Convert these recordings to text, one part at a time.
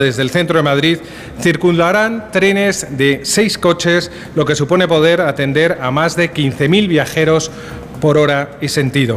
Desde el centro de Madrid circularán trenes de 6 coches, lo que supone poder atender a más de 15.000 viajeros por hora y sentido.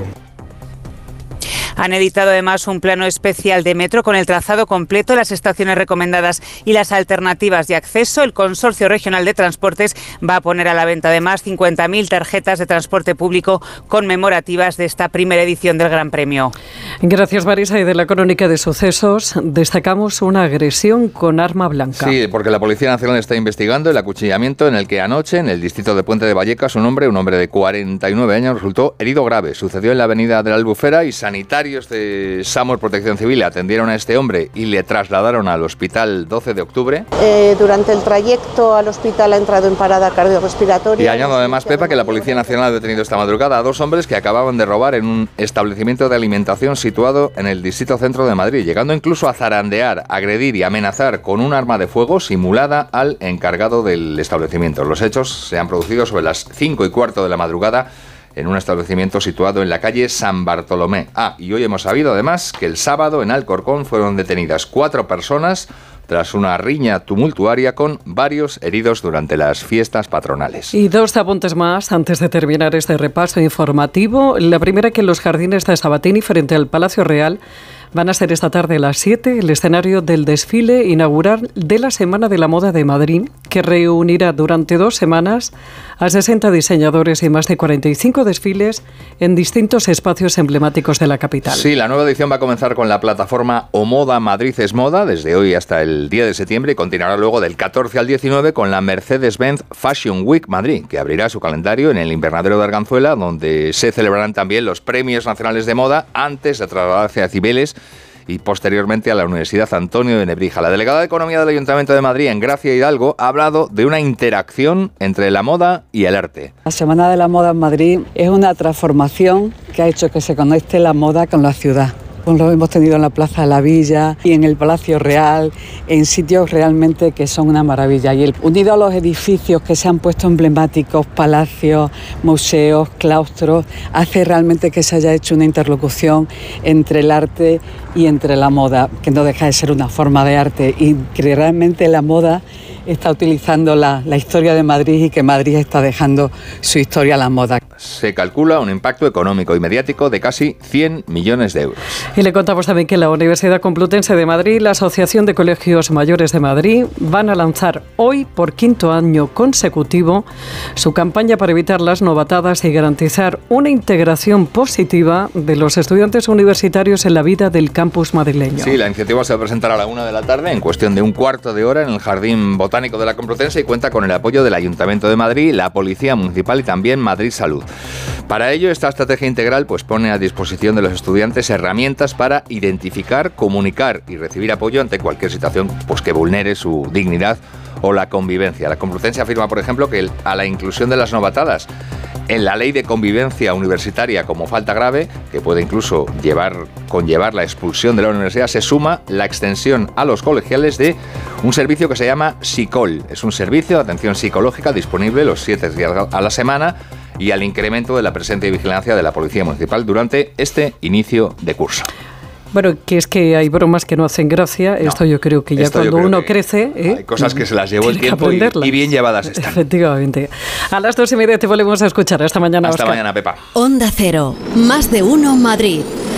Han editado además un plano especial de metro con el trazado completo, las estaciones recomendadas y las alternativas de acceso. El Consorcio Regional de Transportes va a poner a la venta además 50.000 tarjetas de transporte público conmemorativas de esta primera edición del Gran Premio. Gracias, Marisa. Y de la crónica de sucesos destacamos una agresión con arma blanca. Sí, porque la Policía Nacional está investigando el acuchillamiento en el que anoche, en el distrito de Puente de Vallecas, un hombre de 49 años, resultó herido grave. Sucedió en la avenida de la Albufera y sanitarios de SAMUR Protección Civil atendieron a este hombre y le trasladaron al hospital 12 de octubre. Durante el trayecto al hospital ha entrado en parada cardiorrespiratoria. Y añado además, Pepa, que la Policía Nacional ha detenido esta madrugada a 2 hombres que acababan de robar en un establecimiento de alimentación situado en el distrito centro de Madrid, llegando incluso a zarandear, agredir y amenazar con un arma de fuego simulada al encargado del establecimiento. Los hechos se han producido sobre las 5:15 de la madrugada en un establecimiento situado en la calle San Bartolomé. Y hoy hemos sabido además que el sábado en Alcorcón fueron detenidas 4 personas tras una riña tumultuaria con varios heridos durante las fiestas patronales. Y 2 apuntes más antes de terminar este repaso informativo. La primera, que los jardines de Sabatini frente al Palacio Real van a ser esta tarde a las 7 el escenario del desfile inaugural de la Semana de la Moda de Madrid, que reunirá durante 2 semanas a 60 diseñadores y más de 45 desfiles en distintos espacios emblemáticos de la capital. Sí, la nueva edición va a comenzar con la plataforma O Moda Madrid es Moda, desde hoy hasta el 10 de septiembre, y continuará luego del 14 al 19 con la Mercedes-Benz Fashion Week Madrid, que abrirá su calendario en el Invernadero de Arganzuela, donde se celebrarán también los Premios Nacionales de Moda antes de trasladarse a Cibeles y posteriormente a la Universidad Antonio de Nebrija. La delegada de Economía del Ayuntamiento de Madrid, Engracia Hidalgo, ha hablado de una interacción entre la moda y el arte. La Semana de la Moda en Madrid es una transformación que ha hecho que se conecte la moda con la ciudad. Lo hemos tenido en la Plaza de la Villa y en el Palacio Real, en sitios realmente que son una maravilla. Y unido a los edificios que se han puesto emblemáticos, palacios, museos, claustros, hace realmente que se haya hecho una interlocución entre el arte y entre la moda, que no deja de ser una forma de arte, y que realmente la moda está utilizando la historia de Madrid y que Madrid está dejando su historia a la moda. Se calcula un impacto económico y mediático de casi 100 millones de euros. Y le contamos también que la Universidad Complutense de Madrid y la Asociación de Colegios Mayores de Madrid van a lanzar hoy, por 5º año consecutivo, su campaña para evitar las novatadas y garantizar una integración positiva de los estudiantes universitarios en la vida del campus madrileño. Sí, la iniciativa se va a presentar a la 1 de la tarde, en cuestión de un cuarto de hora, en el Jardín Botánico de la Complutense, y cuenta con el apoyo del Ayuntamiento de Madrid, la Policía Municipal y también Madrid Salud. Para ello, esta estrategia integral pone a disposición de los estudiantes herramientas para identificar, comunicar y recibir apoyo ante cualquier situación que vulnere su dignidad o la convivencia. La Complutense afirma, por ejemplo, que a la inclusión de las novatadas en la ley de convivencia universitaria como falta grave, que puede incluso conllevar la expulsión de la universidad, se suma la extensión a los colegiales de un servicio que se llama Psicol. Es un servicio de atención psicológica disponible los 7 días a la semana, y al incremento de la presencia y vigilancia de la Policía Municipal durante este inicio de curso. Bueno, que es que hay bromas que no hacen gracia. No, esto yo creo que ya cuando uno crece... Hay cosas que se las llevó el tiempo y bien llevadas están. Efectivamente. A las 2:30 te volvemos a escuchar. Hasta mañana, Hasta Óscar. mañana, Pepa. Onda Cero. Más de uno Madrid.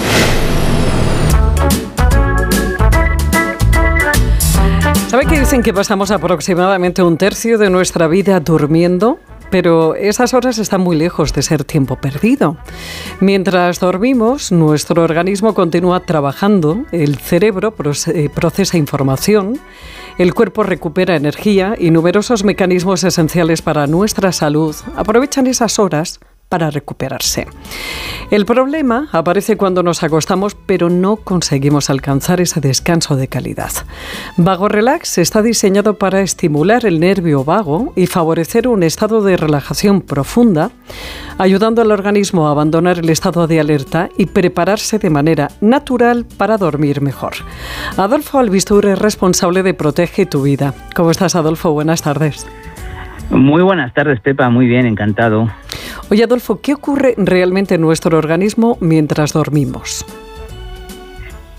¿Sabe que dicen que pasamos aproximadamente un tercio de nuestra vida durmiendo? Pero esas horas están muy lejos de ser tiempo perdido. Mientras dormimos, nuestro organismo continúa trabajando, el cerebro procesa información, el cuerpo recupera energía y numerosos mecanismos esenciales para nuestra salud aprovechan esas horas para recuperarse. El problema aparece cuando nos acostamos, pero no conseguimos alcanzar ese descanso de calidad. Vago Relax está diseñado para estimular el nervio vago y favorecer un estado de relajación profunda, ayudando al organismo a abandonar el estado de alerta y prepararse de manera natural para dormir mejor. Adolfo Albistur es responsable de Protege tu Vida. ¿Cómo estás, Adolfo? Buenas tardes. Muy buenas tardes, Pepa. Muy bien, encantado. Oye, Adolfo, ¿qué ocurre realmente en nuestro organismo mientras dormimos?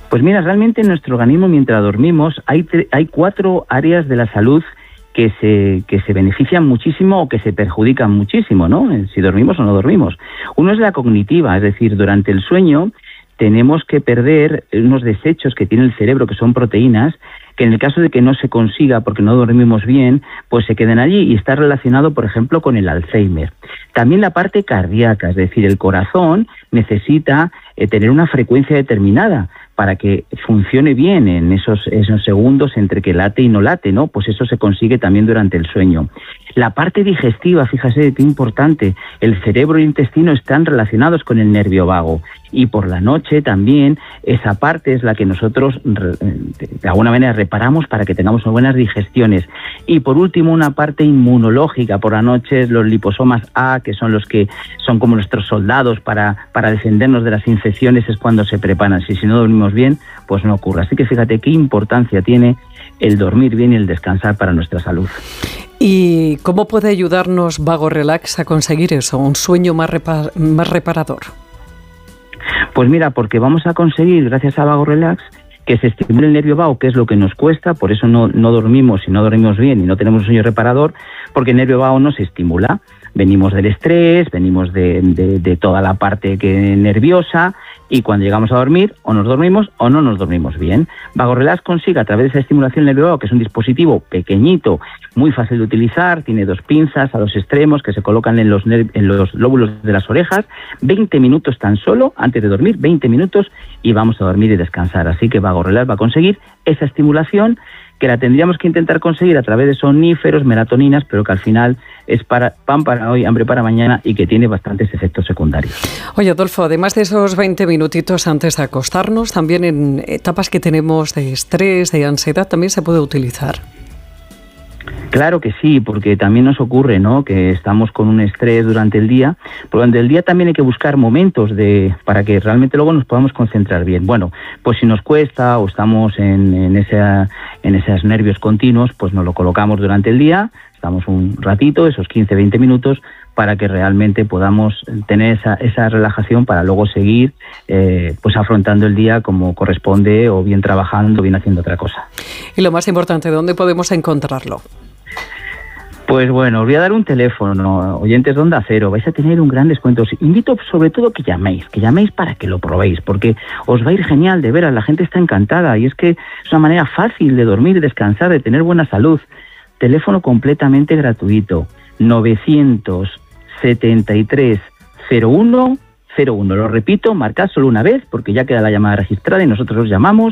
Pues mira, realmente en nuestro organismo mientras dormimos hay 4 áreas de la salud que se benefician muchísimo o que se perjudican muchísimo, ¿no? Si dormimos o no dormimos. Uno es la cognitiva, es decir, durante el sueño tenemos que perder unos desechos que tiene el cerebro, que son proteínas, que en el caso de que no se consiga porque no dormimos bien, pues se queden allí, y está relacionado, por ejemplo, con el Alzheimer. También la parte cardíaca, es decir, el corazón necesita tener una frecuencia determinada para que funcione bien en esos segundos entre que late y no late, ¿no? Pues eso se consigue también durante el sueño. La parte digestiva, fíjate qué importante, el cerebro y el intestino están relacionados con el nervio vago, y por la noche también esa parte es la que nosotros de alguna manera reparamos para que tengamos buenas digestiones. Y por último, una parte inmunológica, por la noche los liposomas A, que son los que son como nuestros soldados para defendernos de las infecciones, es cuando se preparan. Si no dormimos bien, pues no ocurre. Así que fíjate qué importancia tiene el dormir bien y el descansar para nuestra salud. ¿Y cómo puede ayudarnos Vago Relax a conseguir eso, un sueño más reparador? Pues mira, porque vamos a conseguir, gracias a Vago Relax, que se estimule el nervio vago, que es lo que nos cuesta, por eso no dormimos y no dormimos bien y no tenemos un sueño reparador, porque el nervio vago no se estimula. Venimos del estrés, venimos de toda la parte nerviosa, y cuando llegamos a dormir, o nos dormimos o no nos dormimos bien. Vago Relax consigue, a través de esa estimulación del nervio vago, que es un dispositivo pequeñito, muy fácil de utilizar, tiene 2 pinzas a los extremos que se colocan en los lóbulos de las orejas, 20 minutos tan solo, antes de dormir, 20 minutos, y vamos a dormir y descansar. Así que Vago Relax va a conseguir esa estimulación, que la tendríamos que intentar conseguir a través de somníferos, melatoninas, pero que al final es pan para hoy, hambre para mañana, y que tiene bastantes efectos secundarios. Oye, Adolfo, además de esos 20 minutitos antes de acostarnos, también en etapas que tenemos de estrés, de ansiedad, también se puede utilizar. Claro que sí, porque también nos ocurre, ¿no?, que estamos con un estrés durante el día, pero durante el día también hay que buscar momentos para que realmente luego nos podamos concentrar bien. Bueno, pues si nos cuesta o estamos en esos nervios continuos, pues nos lo colocamos durante el día, estamos un ratito, esos 15-20 minutos, para que realmente podamos tener esa relajación para luego seguir pues afrontando el día como corresponde, o bien trabajando o bien haciendo otra cosa. Y lo más importante, ¿dónde podemos encontrarlo? Pues bueno, os voy a dar un teléfono, oyentes de Onda Cero, vais a tener un gran descuento. Os invito sobre todo que llaméis para que lo probéis, porque os va a ir genial, de veras, la gente está encantada, y es que es una manera fácil de dormir, de descansar, de tener buena salud. Teléfono completamente gratuito, 973 01 01. Lo repito, marcad solo una vez, porque ya queda la llamada registrada y nosotros os llamamos,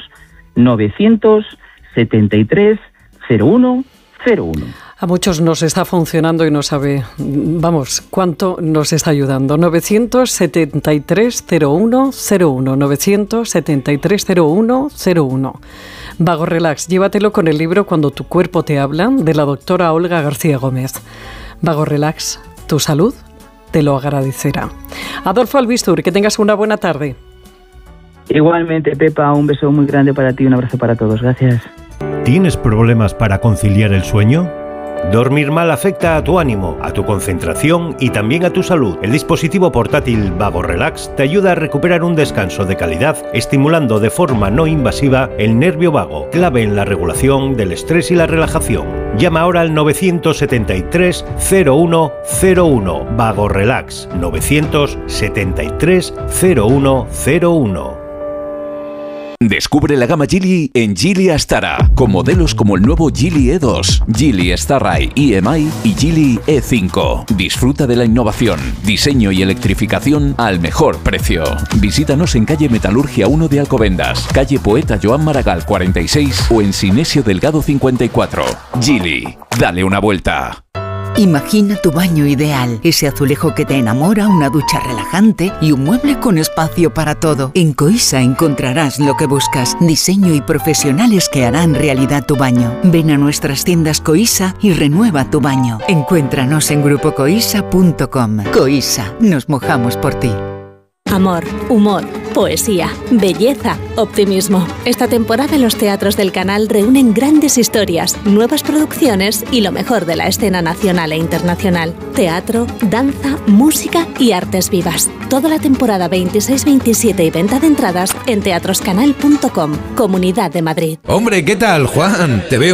973 01 01. A muchos nos está funcionando y no sabe, cuánto nos está ayudando. 973 01 01, 973 01 01. Vago Relax, llévatelo con el libro Cuando tu cuerpo te habla, de la doctora Olga García Gómez. Vago Relax, tu salud te lo agradecerá. Adolfo Albistur, que tengas una buena tarde. Igualmente, Pepa, un beso muy grande para ti, un abrazo para todos. Gracias. ¿Tienes problemas para conciliar el sueño? Dormir mal afecta a tu ánimo, a tu concentración y también a tu salud. El dispositivo portátil Vago Relax te ayuda a recuperar un descanso de calidad, estimulando de forma no invasiva el nervio vago, clave en la regulación del estrés y la relajación. Llama ahora al 973 01 01. Vago Relax, 973 01 01. Descubre la gama Geely en Geely Astara, con modelos como el nuevo Geely E2, Geely Starride EMI y Geely E5. Disfruta de la innovación, diseño y electrificación al mejor precio. Visítanos en calle Metalurgia 1 de Alcobendas, calle Poeta Joan Maragall 46 o en Sinesio Delgado 54. Geely, dale una vuelta. Imagina tu baño ideal, ese azulejo que te enamora, una ducha relajante y un mueble con espacio para todo. En Coisa encontrarás lo que buscas, diseño y profesionales que harán realidad tu baño. Ven a nuestras tiendas Coisa y renueva tu baño. Encuéntranos en grupocoisa.com. Coisa, nos mojamos por ti. Amor, humor, poesía, belleza, optimismo. Esta temporada los teatros del canal reúnen grandes historias, nuevas producciones y lo mejor de la escena nacional e internacional. Teatro, danza, música y artes vivas. Toda la temporada 26-27 y venta de entradas en teatroscanal.com. Comunidad de Madrid. Hombre, ¿qué tal, Juan? Te veo